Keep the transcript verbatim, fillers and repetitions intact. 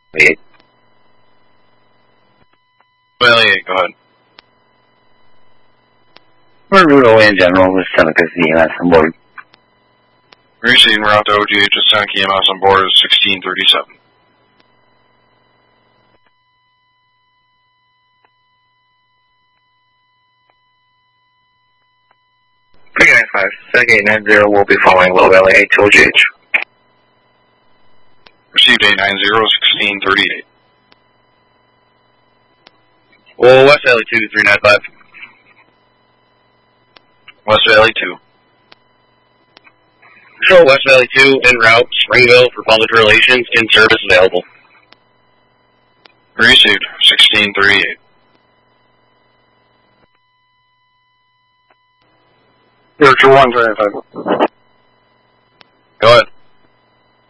Eight. Valley eight, go ahead. We're route away in general with Seneca E M S on board. Receiving route to O G H with Seneca E M S on board is sixteen thirty-seven. three nine five, Seneca eight nine zero will be following Low Valley eight to O G H. Received eight nine zero, sixteen thirty-eight. Well, West Valley two, three nine five. West Valley two. Control West Valley two en route, Springville for public relations, in service available. Received, sixteen thirty-eight. Virtual one, three nine five. Go ahead.